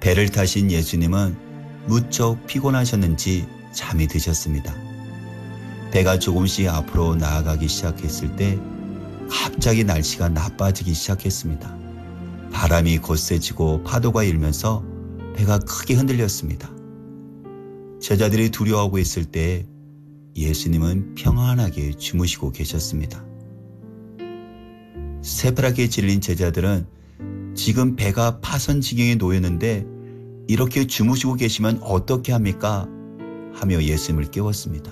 배를 타신 예수님은 무척 피곤하셨는지 잠이 드셨습니다. 배가 조금씩 앞으로 나아가기 시작했을 때 갑자기 날씨가 나빠지기 시작했습니다. 바람이 거세지고 파도가 일면서 배가 크게 흔들렸습니다. 제자들이 두려워하고 있을 때 예수님은 평안하게 주무시고 계셨습니다. 새파랗게 질린 제자들은 지금 배가 파선 지경에 놓였는데 이렇게 주무시고 계시면 어떻게 합니까? 하며 예수님을 깨웠습니다.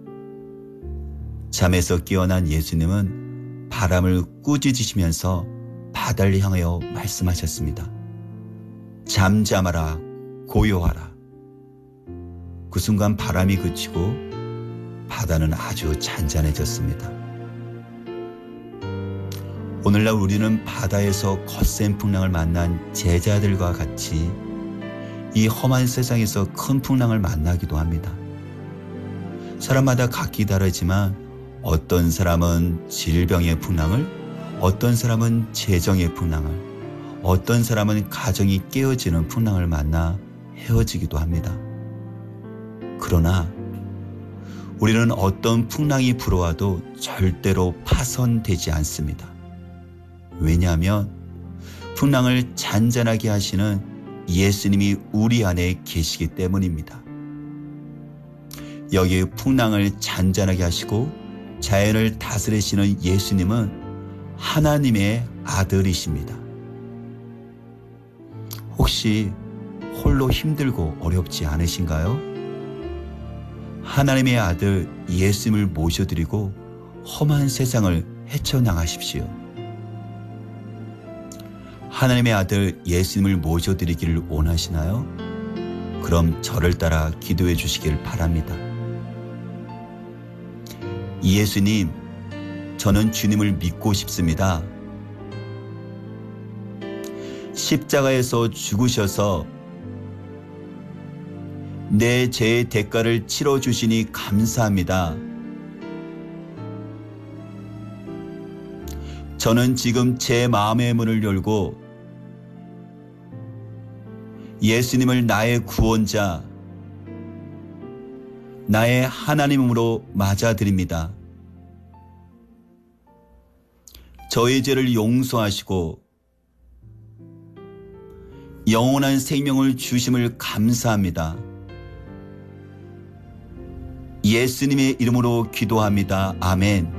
잠에서 깨어난 예수님은 바람을 꾸짖으시면서 바다를 향하여 말씀하셨습니다. 잠잠하라, 고요하라. 그 순간 바람이 그치고 바다는 아주 잔잔해졌습니다. 오늘날 우리는 바다에서 거센 풍랑을 만난 제자들과 같이 이 험한 세상에서 큰 풍랑을 만나기도 합니다. 사람마다 각기 다르지만 어떤 사람은 질병의 풍랑을, 어떤 사람은 재정의 풍랑을, 어떤 사람은 가정이 깨어지는 풍랑을 만나 헤어지기도 합니다. 그러나 우리는 어떤 풍랑이 불어와도 절대로 파손되지 않습니다. 왜냐하면 풍랑을 잔잔하게 하시는 예수님이 우리 안에 계시기 때문입니다. 여기 풍랑을 잔잔하게 하시고 자연을 다스리시는 예수님은 하나님의 아들이십니다. 혹시 홀로 힘들고 어렵지 않으신가요? 하나님의 아들 예수님을 모셔드리고 험한 세상을 헤쳐나가십시오. 하나님의 아들 예수님을 모셔드리기를 원하시나요? 그럼 저를 따라 기도해 주시길 바랍니다. 예수님, 저는 주님을 믿고 싶습니다. 십자가에서 죽으셔서 내 죄의 대가를 치러주시니 감사합니다. 저는 지금 제 마음의 문을 열고 예수님을 나의 구원자, 나의 하나님으로 맞아드립니다. 저의 죄를 용서하시고 영원한 생명을 주심을 감사합니다. 예수님의 이름으로 기도합니다. 아멘.